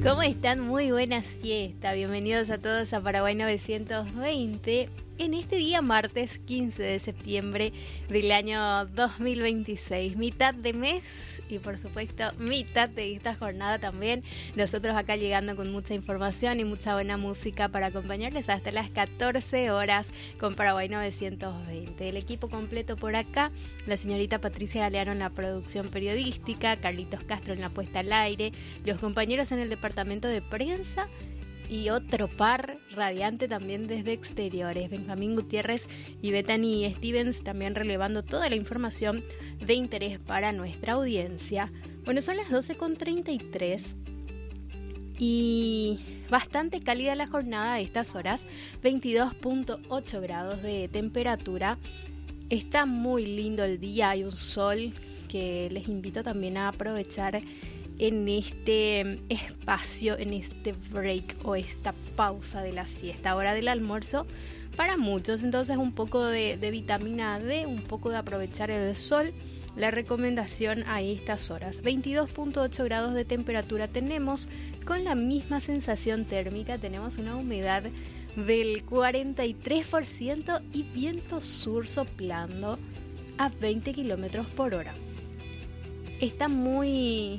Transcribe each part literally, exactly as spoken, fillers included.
¿Cómo están? Muy buena siesta. Bienvenidos a todos a Paraguay novecientos veinte en este día martes quince de septiembre del año dos mil veintiséis. Mitad de mes y por supuesto mitad de esta jornada también. Nosotros acá llegando con mucha información y mucha buena música para acompañarles hasta las catorce horas con Paraguay novecientos veinte. El equipo completo por acá, la señorita Patricia Galeano en la producción periodística, Carlitos Castro en la puesta al aire, los compañeros en el departamento de prensa y otro par radiante también desde exteriores, Benjamín Gutiérrez y Bethany Stevens también relevando toda la información de interés para nuestra audiencia. Bueno, son las doce con treinta y tres y bastante cálida la jornada a estas horas, veintidós punto ocho grados de temperatura. Está muy lindo el día, hay un sol que les invito también a aprovechar en este espacio, en este break o esta pausa de la siesta, hora del almuerzo para muchos. Entonces un poco de, de vitamina D, un poco de aprovechar el sol, la recomendación a estas horas. veintidós punto ocho grados de temperatura tenemos, con la misma sensación térmica, tenemos una humedad del cuarenta y tres por ciento y viento sur soplando a veinte kilómetros por hora. Está muy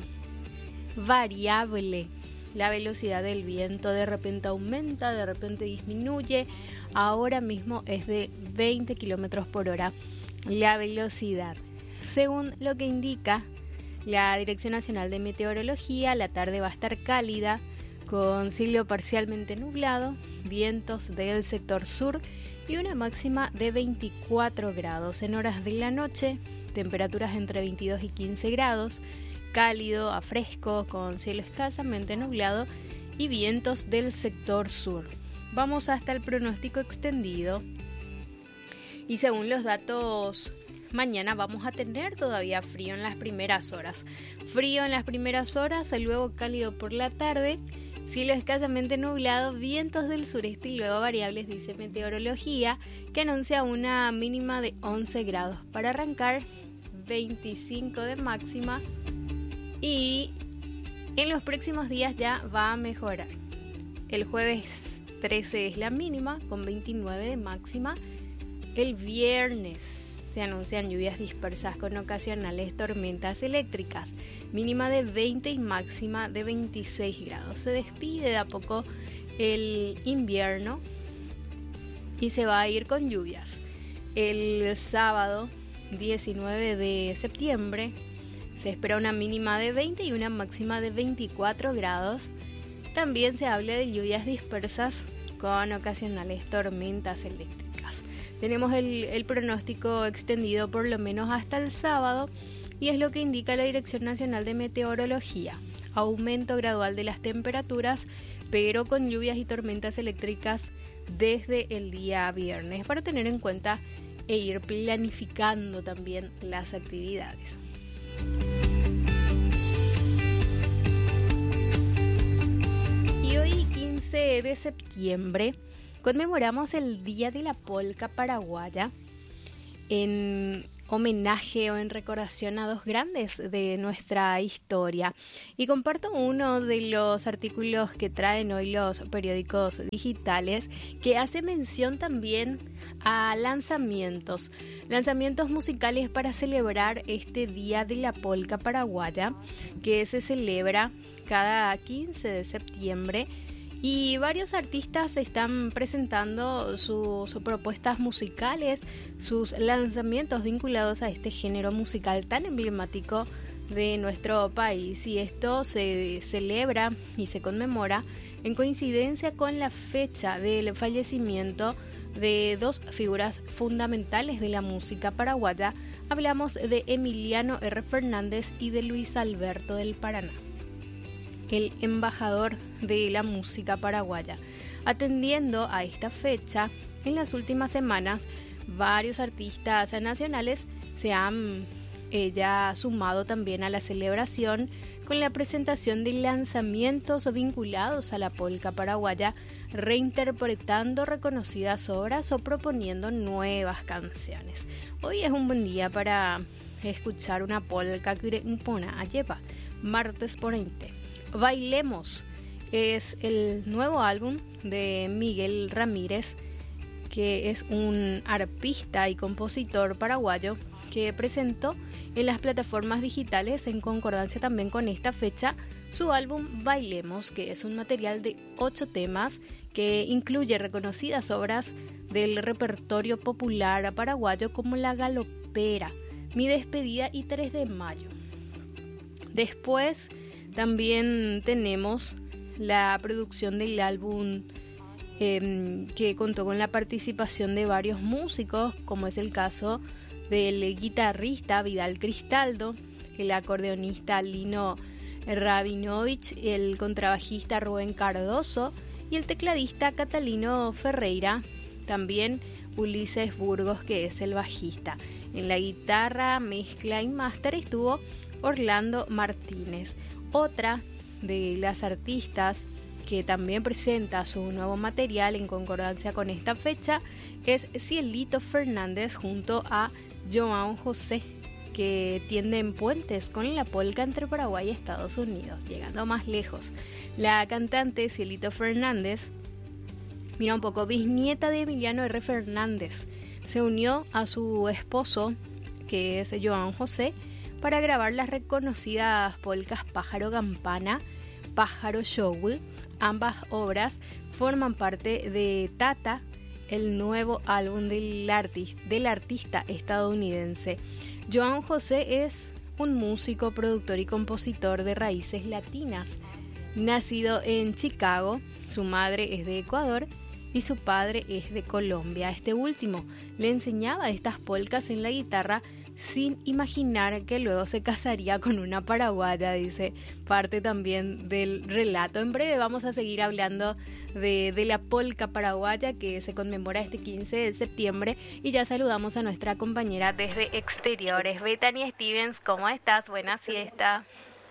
variable la velocidad del viento, de repente aumenta, de repente disminuye. Ahora mismo es de veinte kilómetros por hora la velocidad, según lo que indica la Dirección Nacional de Meteorología. La tarde va a estar cálida con cielo parcialmente nublado, vientos del sector sur y una máxima de veinticuatro grados. En horas de la noche, temperaturas entre veintidós y quince grados, cálido a fresco con cielo escasamente nublado y vientos del sector sur. Vamos hasta el pronóstico extendido y según los datos, mañana vamos a tener todavía frío en las primeras horas. Frío en las primeras horas, luego cálido por la tarde, cielo escasamente nublado, vientos del sureste y luego variables, dice meteorología, que anuncia una mínima de once grados. Para arrancar, veinticinco de máxima. Y en los próximos días ya va a mejorar. El jueves trece es la mínima con veintinueve de máxima. El viernes se anuncian lluvias dispersas con ocasionales tormentas eléctricas. Mínima de veinte y máxima de veintiséis grados. Se despide de a poco el invierno y se va a ir con lluvias. El sábado diecinueve de septiembre se espera una mínima de veinte y una máxima de veinticuatro grados. También se habla de lluvias dispersas con ocasionales tormentas eléctricas. Tenemos el, el pronóstico extendido por lo menos hasta el sábado y es lo que indica la Dirección Nacional de Meteorología. Aumento gradual de las temperaturas, pero con lluvias y tormentas eléctricas desde el día viernes, para tener en cuenta e ir planificando también las actividades. Y hoy, quince de septiembre, conmemoramos el Día de la Polca Paraguaya en homenaje o en recordación a dos grandes de nuestra historia. Y comparto uno de los artículos que traen hoy los periódicos digitales, que hace mención también a lanzamientos, lanzamientos musicales para celebrar este Día de la Polca Paraguaya, que se celebra cada quince de septiembre. Y varios artistas están presentando sus, sus propuestas musicales, sus lanzamientos vinculados a este género musical tan emblemático de nuestro país. Y esto se celebra y se conmemora en coincidencia con la fecha del fallecimiento de dos figuras fundamentales de la música paraguaya. Hablamos de Emiliano R. Fernández y de Luis Alberto del Paraná, el embajador de la música paraguaya. Atendiendo a esta fecha, en las últimas semanas, varios artistas nacionales se han eh, ya sumado también a la celebración con la presentación de lanzamientos vinculados a la polca paraguaya, reinterpretando reconocidas obras o proponiendo nuevas canciones. Hoy es un buen día para escuchar una polca que impona a lleva, martes ponente. Bailemos es el nuevo álbum de Miguel Ramírez, que es un arpista y compositor paraguayo que presentó en las plataformas digitales, en concordancia también con esta fecha, su álbum Bailemos, que es un material de ocho temas que incluye reconocidas obras del repertorio popular paraguayo como La Galopera, Mi Despedida y tres de mayo. Después también tenemos la producción del álbum eh, que contó con la participación de varios músicos, como es el caso del guitarrista Vidal Cristaldo, el acordeonista Lino Rabinovich, el contrabajista Rubén Cardoso y el tecladista Catalino Ferreira, también Ulises Burgos, que es el bajista. En la guitarra, mezcla y máster estuvo Orlando Martínez. Otra de las artistas que también presenta su nuevo material en concordancia con esta fecha es Cielito Fernández junto a Joan José, que tienden puentes con la polca entre Paraguay y Estados Unidos, llegando más lejos. La cantante Cielito Fernández, mira un poco, bisnieta de Emiliano R. Fernández, se unió a su esposo, que es Joan José, para grabar las reconocidas polcas Pájaro Campana, Pájaro Show. Ambas obras forman parte de Tata, el nuevo álbum del, artista, del artista estadounidense. Joan José es un músico, productor y compositor de raíces latinas. Nacido en Chicago, su madre es de Ecuador y su padre es de Colombia. Este último le enseñaba estas polcas en la guitarra sin imaginar que luego se casaría con una paraguaya, dice parte también del relato. En breve vamos a seguir hablando de, de la polca paraguaya que se conmemora este quince de septiembre y ya saludamos a nuestra compañera desde exteriores, Bethany Stevens. ¿Cómo estás? Buena siesta.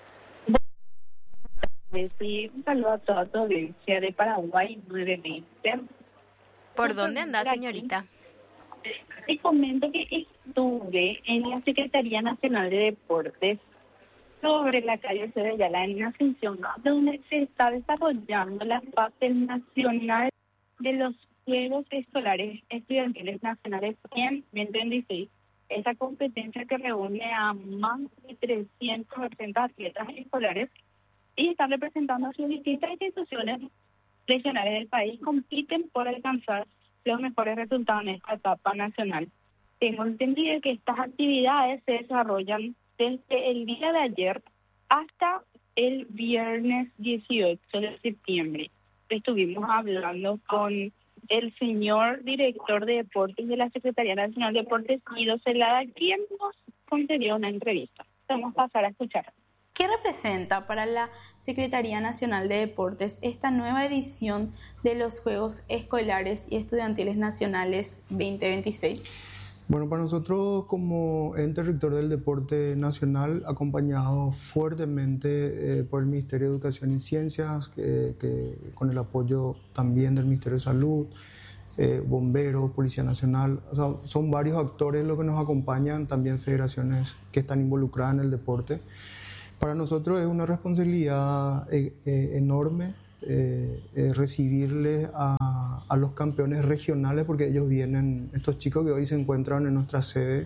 Sí, un saludo a toda tu audiencia de Paraguay nuevamente. ¿Por dónde andás, señorita? Te comento que estuve en la Secretaría Nacional de Deportes sobre la calle Cedellala en Asunción, donde se está desarrollando la fase nacional de los Juegos Escolares Estudiantiles Nacionales en veinte veintiséis. Esa competencia que reúne a más de trescientos ochenta atletas escolares y están representando a sus distintas instituciones regionales del país, compiten por alcanzar los mejores resultados en esta etapa nacional. Tengo entendido que estas actividades se desarrollan desde el día de ayer hasta el viernes dieciocho de septiembre. Estuvimos hablando con el señor director de deportes de la Secretaría Nacional de Deportes, Guido Celada, quien nos concedió una entrevista. Vamos a pasar a escuchar. ¿Qué representa para la Secretaría Nacional de Deportes esta nueva edición de los Juegos Escolares y Estudiantiles Nacionales veinte veintiséis? Bueno, para nosotros como ente rector del deporte nacional, acompañado fuertemente eh, por el Ministerio de Educación y Ciencias, que, que, con el apoyo también del Ministerio de Salud, eh, bomberos, Policía Nacional, o sea, son varios actores los que nos acompañan, también federaciones que están involucradas en el deporte. Para nosotros es una responsabilidad eh, eh, enorme eh, eh, recibirles a, a los campeones regionales, porque ellos vienen, estos chicos que hoy se encuentran en nuestra sede,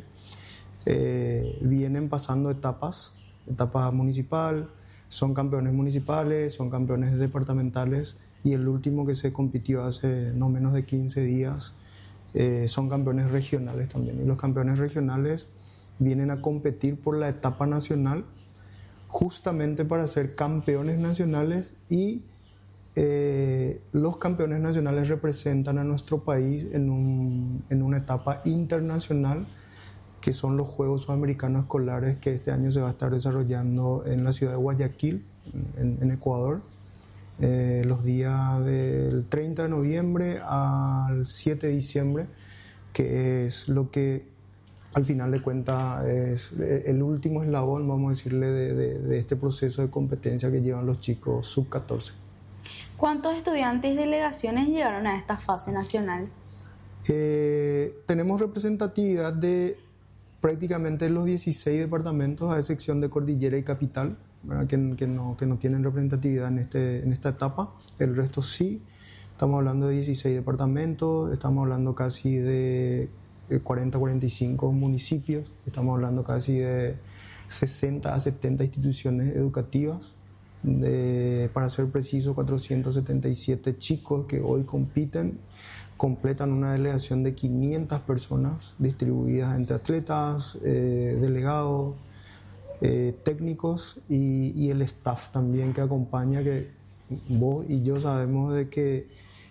eh, vienen pasando etapas, etapa municipal, son campeones municipales, son campeones departamentales y el último que se compitió hace no menos de quince días eh, son campeones regionales también. Y los campeones regionales vienen a competir por la etapa nacional justamente para ser campeones nacionales y eh, los campeones nacionales representan a nuestro país en, un, en una etapa internacional que son los Juegos Sudamericanos Escolares que este año se va a estar desarrollando en la ciudad de Guayaquil, en, en Ecuador, eh, los días del treinta de noviembre al siete de diciembre, que es lo que al final de cuentas es el último eslabón, vamos a decirle, de, de, de este proceso de competencia que llevan los chicos sub catorce. ¿Cuántos estudiantes y delegaciones llegaron a esta fase nacional? Eh, tenemos representatividad de prácticamente los dieciséis departamentos, a excepción de Cordillera y Capital. ¿verdad? Que, que, no, que no tienen representatividad en, este, en esta etapa, el resto sí. Estamos hablando de dieciséis departamentos, estamos hablando casi de cuarenta a cuarenta y cinco municipios, estamos hablando casi de sesenta a setenta instituciones educativas, de, para ser preciso, cuatrocientos setenta y siete chicos que hoy compiten, completan una delegación de quinientas personas distribuidas entre atletas, eh, delegados, eh, técnicos y, y el staff también que acompaña, que vos y yo sabemos de que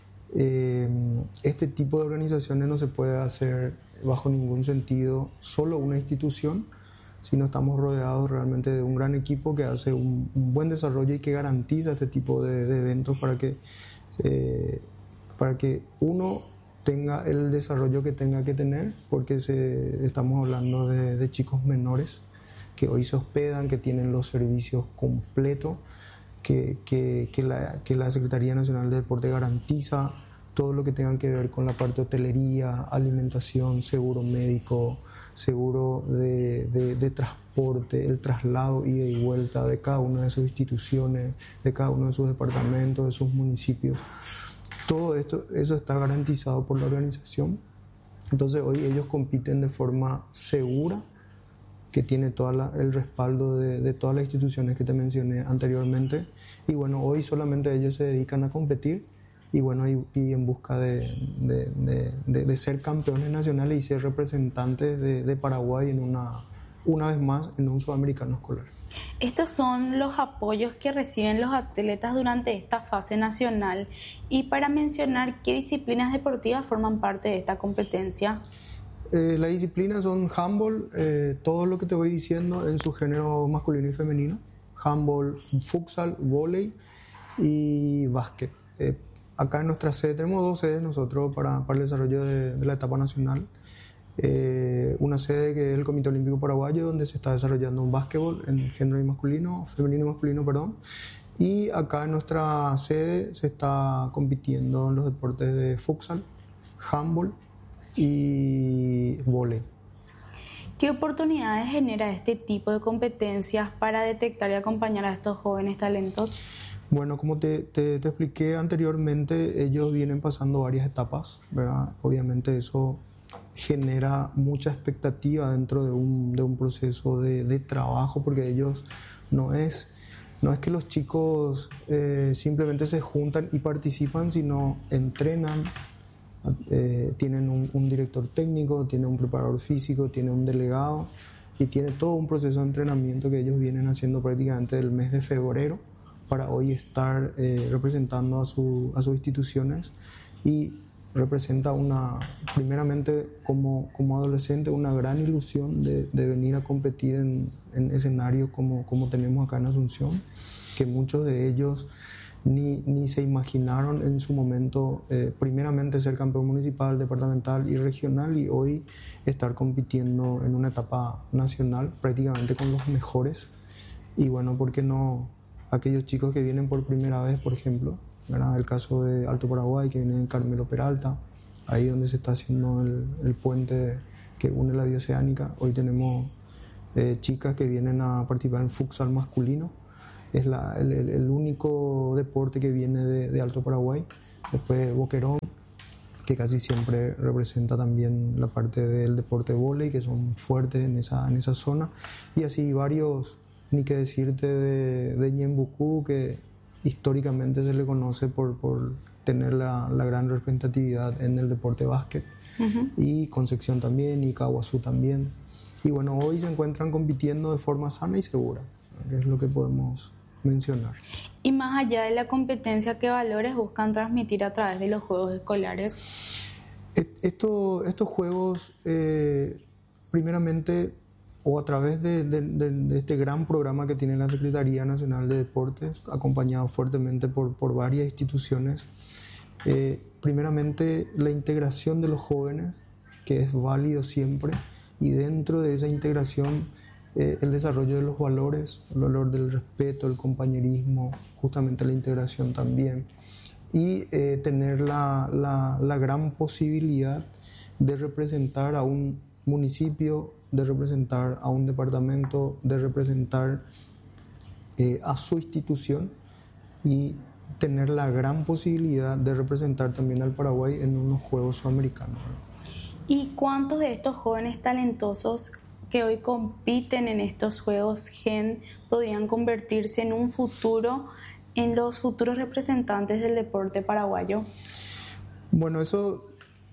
eh, este tipo de organizaciones no se puede hacer bajo ningún sentido solo una institución, sino estamos rodeados realmente de un gran equipo que hace un, un buen desarrollo y que garantiza ese tipo de, de eventos para que eh, para que uno tenga el desarrollo que tenga que tener, porque se, estamos hablando de, de chicos menores que hoy se hospedan, que tienen los servicios completos, que, que, que, la, que la Secretaría Nacional de Deporte garantiza todo lo que tenga que ver con la parte de hotelería, alimentación, seguro médico, seguro de, de, de transporte, el traslado ida y vuelta de cada una de sus instituciones, de cada uno de sus departamentos, de sus municipios. Todo esto, eso está garantizado por la organización. Entonces hoy ellos compiten de forma segura, que tiene todo el respaldo de, de todas las instituciones que te mencioné anteriormente. Y bueno, hoy solamente ellos se dedican a competir y bueno, y, y en busca de, de, de, de, de ser campeones nacionales y ser representantes de, de Paraguay en una, una vez más en un sudamericano escolar. Estos son los apoyos que reciben los atletas durante esta fase nacional. Y para mencionar, ¿qué disciplinas deportivas forman parte de esta competencia? Eh, las disciplinas son handball, eh, todo lo que te voy diciendo en su género masculino y femenino, handball, futsal, vóley y básquet. Eh, acá en nuestra sede tenemos dos sedes nosotros para, para el desarrollo de, de la etapa nacional. Eh, una sede que es el Comité Olímpico Paraguayo, donde se está desarrollando un básquetbol en género y masculino, femenino y masculino, perdón. Y acá en nuestra sede se está compitiendo en los deportes de futsal, handball y vóley. ¿Qué oportunidades genera este tipo de competencias para detectar y acompañar a estos jóvenes talentos? Bueno, como te, te, te expliqué anteriormente, ellos vienen pasando varias etapas, ¿verdad? Obviamente eso genera mucha expectativa dentro de un, de un proceso de, de trabajo, porque ellos no es, no es que los chicos eh, simplemente se juntan y participan, sino entrenan, eh, tienen un, un director técnico, tienen un preparador físico, tienen un delegado y tiene todo un proceso de entrenamiento que ellos vienen haciendo prácticamente del mes de febrero para hoy estar eh, representando a, su, a sus instituciones, y representa una, primeramente como, como adolescente, una gran ilusión de, de venir a competir en, en escenarios como, como tenemos acá en Asunción, que muchos de ellos ni, ni se imaginaron en su momento, eh, primeramente ser campeón municipal, departamental y regional, y hoy estar compitiendo en una etapa nacional prácticamente con los mejores. Y bueno, ¿por qué no aquellos chicos que vienen por primera vez, por ejemplo? ¿Verdad? El caso de Alto Paraguay, que viene en Carmelo Peralta, ahí donde se está haciendo el, el puente que une la vía oceánica. Hoy tenemos eh, chicas que vienen a participar en futsal masculino. Es la, el, el único deporte que viene de, de Alto Paraguay. Después Boquerón, que casi siempre representa también la parte del deporte de vóley, que son fuertes en esa, en esa zona. Y así varios, ni que decirte de, de Ñembucú, que históricamente se le conoce por, por tener la, la gran representatividad en el deporte básquet. Uh-huh. Y Concepción también, y Caguazú también. Y bueno, hoy se encuentran compitiendo de forma sana y segura, que es lo que podemos mencionar. Y más allá de la competencia, ¿qué valores buscan transmitir a través de los juegos escolares? Esto, estos juegos, eh, primeramente, o a través de, de, de, de este gran programa que tiene la Secretaría Nacional de Deportes, acompañado fuertemente por, por varias instituciones, eh, primeramente la integración de los jóvenes, que es válido siempre, y dentro de esa integración eh, el desarrollo de los valores, el valor del respeto, el compañerismo, justamente la integración también, y eh, tener la, la, la gran posibilidad de representar a un municipio, de representar a un departamento, de representar eh, a su institución y tener la gran posibilidad de representar también al Paraguay en unos Juegos Sudamericanos. ¿Y cuántos de estos jóvenes talentosos que hoy compiten en estos Juegos G E N podrían convertirse en un futuro, en los futuros representantes del deporte paraguayo? Bueno, eso,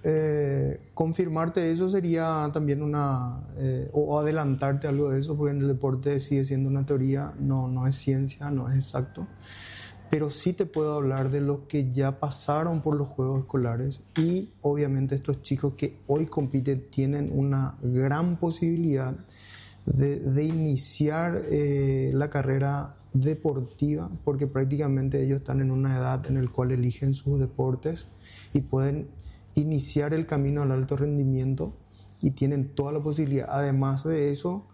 eh, confirmarte eso sería también una, eh, o adelantarte algo de eso, porque en el deporte sigue siendo una teoría, no, no es ciencia, no es exacto. Pero sí te puedo hablar de los que ya pasaron por los Juegos Escolares y obviamente estos chicos que hoy compiten tienen una gran posibilidad de, de iniciar eh, la carrera deportiva, porque prácticamente ellos están en una edad en la cual eligen sus deportes y pueden iniciar el camino al alto rendimiento y tienen toda la posibilidad. Además de eso,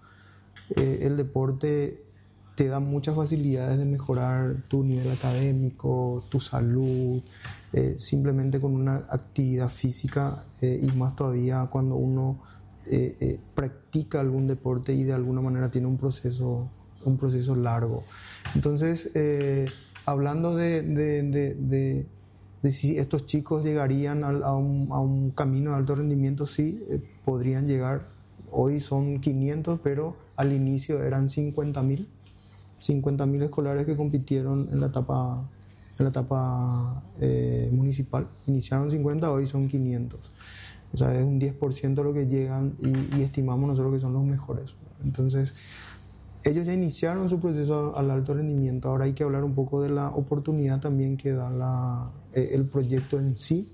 eh, el deporte te da muchas facilidades de mejorar tu nivel académico, tu salud, eh, simplemente con una actividad física eh, y más todavía cuando uno eh, eh, practica algún deporte y de alguna manera tiene un proceso, un proceso largo. Entonces, eh, hablando de, de, de, de, de si estos chicos llegarían a, a, un, a un camino de alto rendimiento, sí, eh, podrían llegar. Hoy son quinientos, pero al inicio eran cincuenta mil. cincuenta mil escolares que compitieron en la etapa, en la etapa eh, municipal. Iniciaron cincuenta, hoy son quinientos. O sea, es un diez por ciento lo que llegan y, y estimamos nosotros que son los mejores. Entonces, ellos ya iniciaron su proceso al alto rendimiento. Ahora hay que hablar un poco de la oportunidad también que da la, eh, el proyecto en sí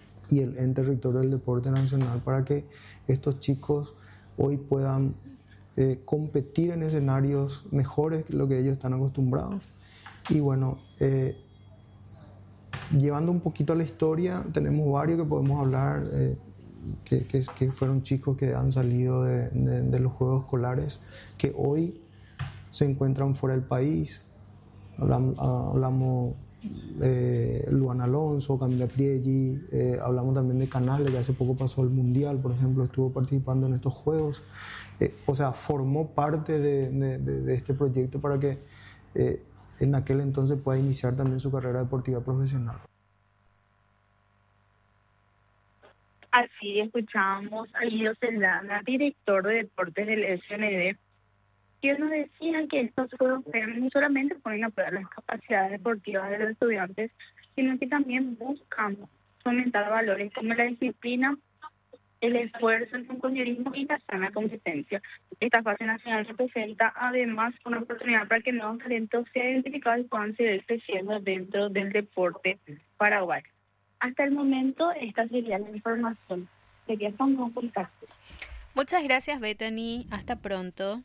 y el ente rector del deporte nacional para que estos chicos hoy puedan Eh, competir en escenarios mejores que lo que ellos están acostumbrados. Y bueno, eh, llevando un poquito a la historia, tenemos varios que podemos hablar, eh, que, que, que fueron chicos que han salido de, de, de los Juegos Escolares, que hoy se encuentran fuera del país. Hablamos, hablamos de Luan Alonso, Camila Prieggi, eh, hablamos también de Canales, que hace poco pasó el Mundial, por ejemplo, estuvo participando en estos Juegos. Eh, o sea, formó parte de, de, de, de este proyecto para que eh, en aquel entonces pueda iniciar también su carrera deportiva profesional. Así escuchábamos a Guido Celdana, director de deportes del S N D, que nos decía que estos juegos no solamente ponen a prueba las capacidades deportivas de los estudiantes, sino que también buscan fomentar valores como la disciplina, el esfuerzo, el compañerismo y la sana competencia. Esta fase nacional representa además una oportunidad para que nuevos talentos sean identificados y puedan seguir creciendo dentro del deporte paraguayo. Hasta el momento, esta sería la información. Sería hasta un nuevo contacto. Muchas gracias, Bethany. Hasta pronto.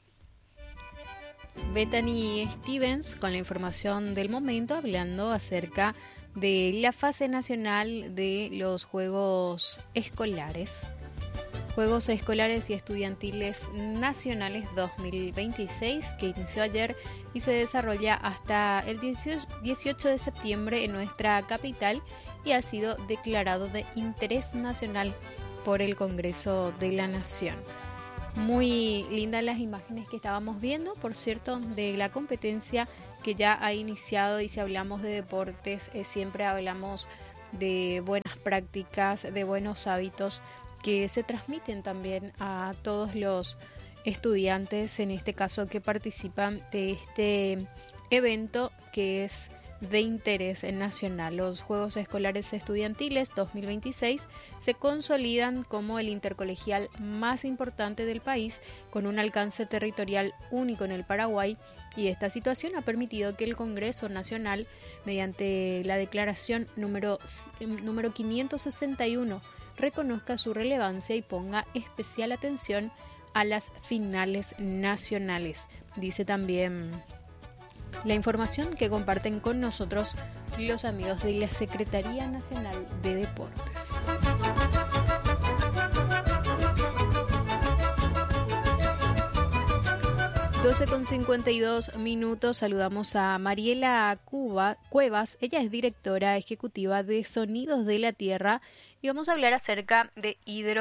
Bethany Stevens con la información del momento, hablando acerca de la fase nacional de los Juegos Escolares. Juegos Escolares y Estudiantiles Nacionales dos mil veintiséis, que inició ayer y se desarrolla hasta el dieciocho de septiembre en nuestra capital y ha sido declarado de interés nacional por el Congreso de la Nación. Muy lindas las imágenes que estábamos viendo, por cierto, de la competencia que ya ha iniciado. Y si hablamos de deportes, eh, siempre hablamos de buenas prácticas, de buenos hábitos que se transmiten también a todos los estudiantes, en este caso que participan de este evento que es de interés nacional. Los Juegos Escolares Estudiantiles dos mil veintiséis se consolidan como el intercolegial más importante del país, con un alcance territorial único en el Paraguay, y esta situación ha permitido que el Congreso Nacional, mediante la declaración número, número quinientos sesenta y uno, reconozca su relevancia y ponga especial atención a las finales nacionales. Dice también la información que comparten con nosotros los amigos de la Secretaría Nacional de Deportes. doce con cincuenta y dos minutos, saludamos a Mariela Cuba, Cuevas. Ella es directora ejecutiva de Sonidos de la Tierra y vamos a hablar acerca de hidro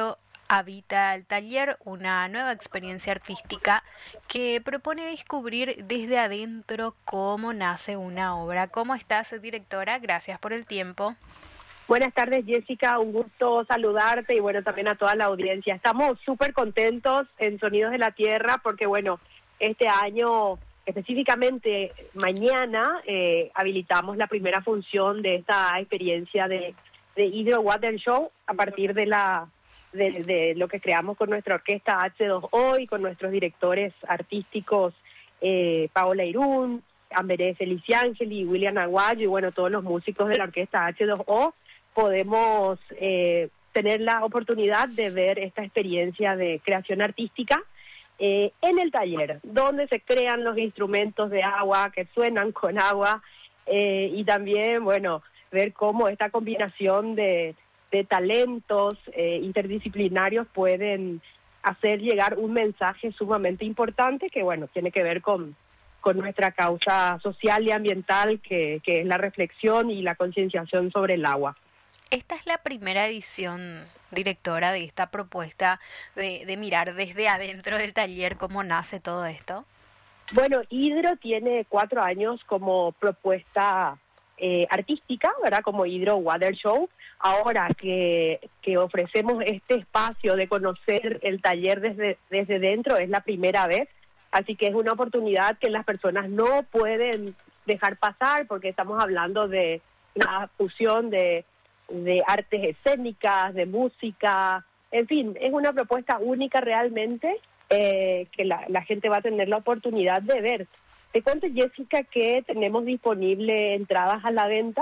Habita el taller, una nueva experiencia artística que propone descubrir desde adentro cómo nace una obra. ¿Cómo estás, directora? Gracias por el tiempo. Buenas tardes, Jessica, un gusto saludarte y bueno, también a toda la audiencia. Estamos súper contentos en Sonidos de la Tierra porque bueno, este año, específicamente mañana, eh, habilitamos la primera función de esta experiencia de, de Hydro Water Show a partir de la de, de lo que creamos con nuestra orquesta hache dos o y con nuestros directores artísticos eh, Paola Irún, Amberé Feliciángeli, William Aguayo y bueno, todos los músicos de la orquesta hache dos o. Podemos eh, tener la oportunidad de ver esta experiencia de creación artística eh, en el taller, donde se crean los instrumentos de agua que suenan con agua eh, y también, bueno, ver cómo esta combinación de, de talentos eh, interdisciplinarios pueden hacer llegar un mensaje sumamente importante que, bueno, tiene que ver con, con nuestra causa social y ambiental, que, que es la reflexión y la concienciación sobre el agua. Esta es la primera edición, directora, de esta propuesta de, de mirar desde adentro del taller cómo nace todo esto. Bueno, Hydro tiene cuatro años como propuesta eh, artística, ¿verdad? Como Hydro Water Show. Ahora que, que ofrecemos este espacio de conocer el taller desde, desde dentro, es la primera vez. Así que es una oportunidad que las personas no pueden dejar pasar porque estamos hablando de la fusión de de artes escénicas, de música, en fin, es una propuesta única realmente eh, que la, la gente va a tener la oportunidad de ver. Te cuento, Jessica, que tenemos disponible entradas a la venta.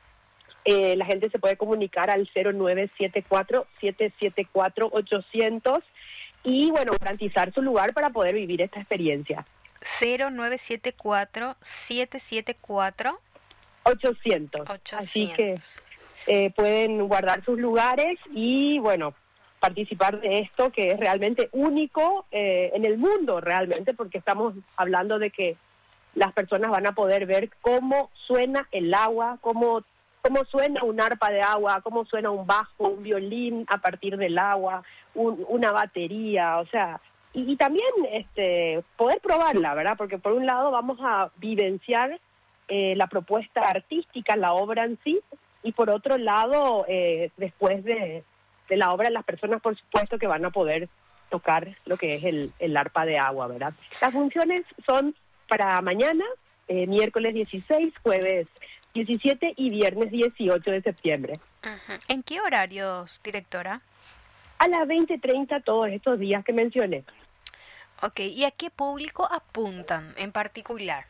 Eh, la gente se puede comunicar al cero nueve siete cuatro, siete siete cuatro, ocho cero cero y, bueno, garantizar su lugar para poder vivir esta experiencia. cero nueve siete cuatro, siete siete cuatro, ocho cero cero. Así que Eh, pueden guardar sus lugares y, bueno, participar de esto que es realmente único eh, en el mundo, realmente, porque estamos hablando de que las personas van a poder ver cómo suena el agua, cómo, cómo suena un arpa de agua, cómo suena un bajo, un violín a partir del agua, un, una batería, o sea, y, y también este, poder probarla, ¿verdad? Porque por un lado vamos a vivenciar eh, la propuesta artística, la obra en sí, y por otro lado, eh, después de, de la obra, las personas, por supuesto, que van a poder tocar lo que es el, el arpa de agua, ¿verdad? Las funciones son para mañana, eh, miércoles dieciséis, jueves diecisiete y viernes dieciocho de septiembre. Uh-huh. ¿En qué horarios, directora? A las veinte treinta todos estos días que mencioné. Ok, ¿y a qué público apuntan en particular?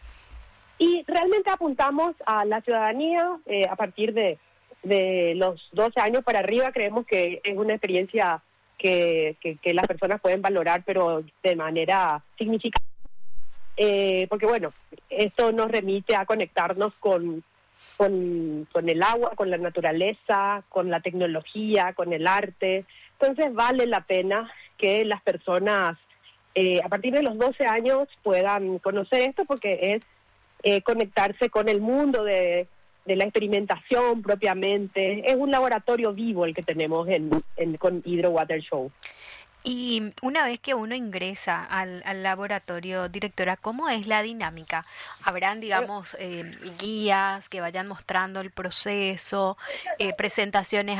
Y realmente apuntamos a la ciudadanía eh, a partir de, de los doce años para arriba. Creemos que es una experiencia que, que, que las personas pueden valorar, pero de manera significativa. Eh, porque, bueno, esto nos remite a conectarnos con, con, con el agua, con la naturaleza, con la tecnología, con el arte. Entonces vale la pena que las personas eh, a partir de los doce años puedan conocer esto porque es Eh, conectarse con el mundo de, de la experimentación propiamente. Es un laboratorio vivo el que tenemos en, en, con Hydro Water Show. Y una vez que uno ingresa al, al laboratorio, directora, ¿cómo es la dinámica? ¿Habrán, digamos, eh, guías que vayan mostrando el proceso, eh, presentaciones